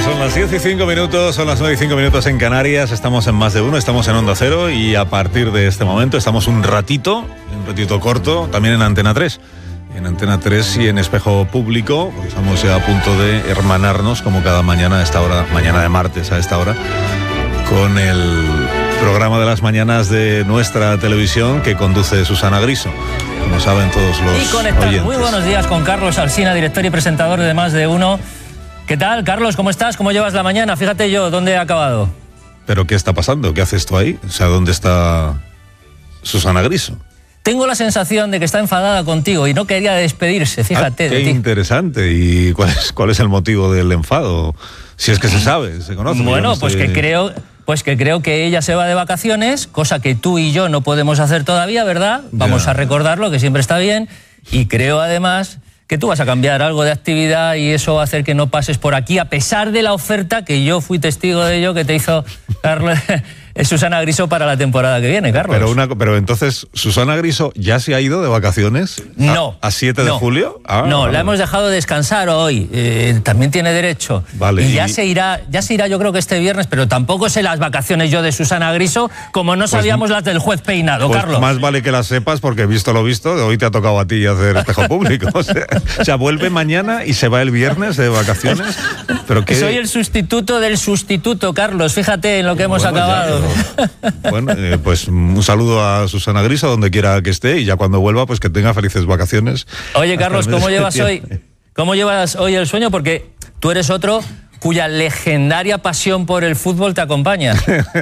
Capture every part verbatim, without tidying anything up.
Son las diez y cinco minutos, son las nueve y cinco minutos en Canarias, estamos en Más de Uno, estamos en Onda Cero y a partir de este momento estamos un ratito, un ratito corto, también en Antena tres. En Antena tres y en Espejo Público, porque estamos ya a punto de hermanarnos como cada mañana a esta hora, mañana de martes a esta hora, con el programa de las mañanas de nuestra televisión que conduce Susana Griso, como saben todos los y conectar. oyentes. Muy buenos días con Carlos Alsina, director y presentador de Más de Uno. ¿Qué tal, Carlos? ¿Cómo estás? ¿Cómo llevas la mañana? Fíjate yo, ¿dónde he acabado? ¿Pero qué está pasando? ¿Qué haces tú ahí? O sea, ¿dónde está Susana Griso? Tengo la sensación de que está enfadada contigo y no quería despedirse, fíjate. Ah, qué de ti. Interesante. ¿Y cuál es, cuál es el motivo del enfado? Si es que se sabe, se conoce. Bueno, no pues sé. que creo... Pues que creo que ella se va de vacaciones, cosa que tú y yo no podemos hacer todavía, ¿verdad? Vamos Ya. a recordarlo, que siempre está bien. Y creo además que tú vas a cambiar algo de actividad y eso va a hacer que no pases por aquí, a pesar de la oferta que yo fui testigo de ello, que te hizo Carlos, Susana Griso para la temporada que viene, Carlos. Pero, una, pero entonces, ¿Susana Griso ya se ha ido de vacaciones? No. ¿A, a siete de no, julio? Ah, no, vale. la hemos dejado descansar hoy. Eh, también tiene derecho. Vale, y ya y- se irá, ya se irá yo creo que este viernes, pero tampoco sé las vacaciones yo de Susana Griso, como no sabíamos las del juez Peinado, Pues Carlos. más vale que las sepas porque visto lo visto, hoy te ha tocado a ti hacer Espejo Público. O sea, o sea, vuelve mañana y se va el viernes de vacaciones. Pero que Soy el sustituto del sustituto, Carlos. Fíjate en lo que hemos Bueno, ya, acabado. pero- Bueno, eh, pues un saludo a Susana Griso donde quiera que esté y ya cuando vuelva pues que tenga felices vacaciones. Oye, Hasta Carlos, el mes ¿cómo de llevas hoy? septiembre. ¿Cómo llevas hoy el sueño? Porque tú eres otro cuya legendaria pasión por el fútbol te acompaña.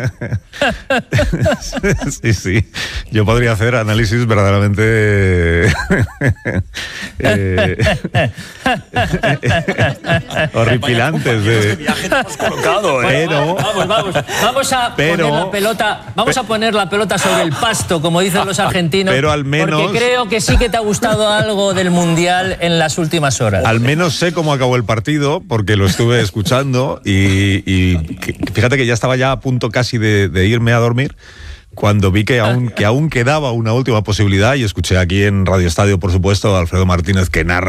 Sí, sí. Yo podría hacer análisis verdaderamente eh, horripilantes de. viaje te has colocado, ¿eh? Pero Vamos, vamos, vamos a Pero- poner la pelota, vamos a poner la pelota sobre el pasto, como dicen los argentinos. Pero al menos- porque creo que sí que te ha gustado algo del Mundial en las últimas horas. al menos sé cómo acabó el partido porque lo estuve escuchando y, y que- fíjate que ya estaba ya a punto casi de, de irme a dormir cuando vi que aún, que aún quedaba una última posibilidad y escuché aquí en Radio Estadio, por supuesto, a Alfredo Martínez que narra